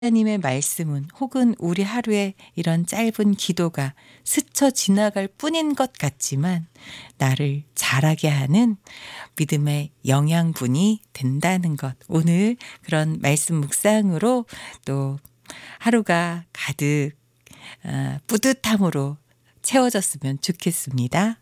하나님의 말씀은 혹은 우리 하루에 이런 짧은 기도가 스쳐 지나갈 뿐인 것 같지만 나를 자라게 하는 믿음의 영양분이 된다는 것. 오늘 그런 말씀 묵상으로 또 하루가 가득 뿌듯함으로 채워졌으면 좋겠습니다.